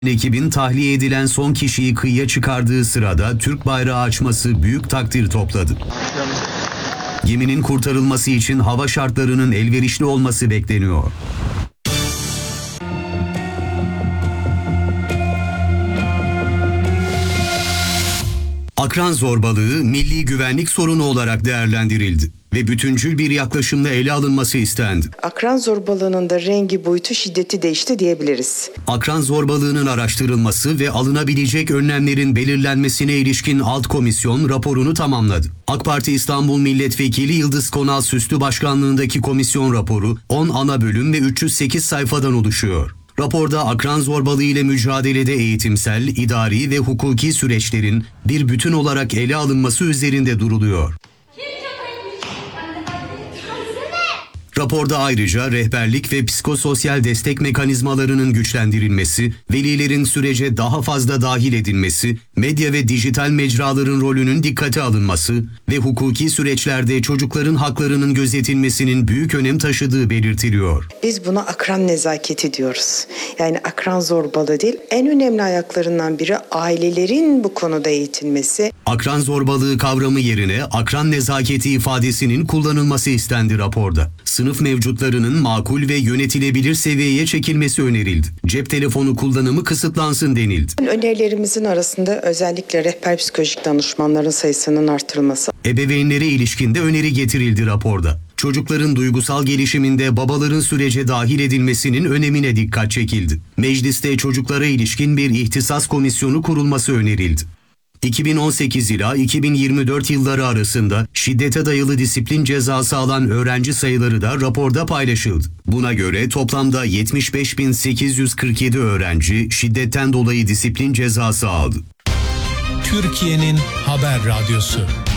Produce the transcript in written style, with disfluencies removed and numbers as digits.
Ekibin tahliye edilen son kişiyi kıyıya çıkardığı sırada Türk bayrağı açması büyük takdir topladı. Geminin kurtarılması için hava şartlarının elverişli olması bekleniyor. Akran zorbalığı milli güvenlik sorunu olarak değerlendirildi ve bütüncül bir yaklaşımla ele alınması istendi. Akran zorbalığının da rengi, boyutu, şiddeti değişti diyebiliriz. Akran zorbalığının araştırılması ve alınabilecek önlemlerin belirlenmesine ilişkin alt komisyon raporunu tamamladı. AK Parti İstanbul Milletvekili Yıldız Konal Süslü başkanlığındaki komisyon raporu 10 ana bölüm ve 308 sayfadan oluşuyor. Raporda akran zorbalığı ile mücadelede eğitimsel, idari ve hukuki süreçlerin bir bütün olarak ele alınması üzerinde duruluyor. Raporda ayrıca rehberlik ve psikososyal destek mekanizmalarının güçlendirilmesi, velilerin sürece daha fazla dahil edilmesi, medya ve dijital mecraların rolünün dikkate alınması ve hukuki süreçlerde çocukların haklarının gözetilmesinin büyük önem taşıdığı belirtiliyor. Biz buna akran nezaketi diyoruz. Yani akran zorbalığı değil, en önemli ayaklarından biri ailelerin bu konuda eğitilmesi. Akran zorbalığı kavramı yerine akran nezaketi ifadesinin kullanılması istendi raporda. Sınıf mevcutlarının makul ve yönetilebilir seviyeye çekilmesi önerildi. Cep telefonu kullanımı kısıtlansın denildi. Önerilerimizin arasında özellikle rehber psikolojik danışmanların sayısının artırılması. Ebeveynlere ilişkin de öneri getirildi raporda. Çocukların duygusal gelişiminde babaların sürece dahil edilmesinin önemine dikkat çekildi. Mecliste çocuklara ilişkin bir ihtisas komisyonu kurulması önerildi. 2018 ila 2024 yılları arasında şiddete dayalı disiplin cezası alan öğrenci sayıları da raporda paylaşıldı. Buna göre toplamda 75.847 öğrenci şiddetten dolayı disiplin cezası aldı. Türkiye'nin haber radyosu.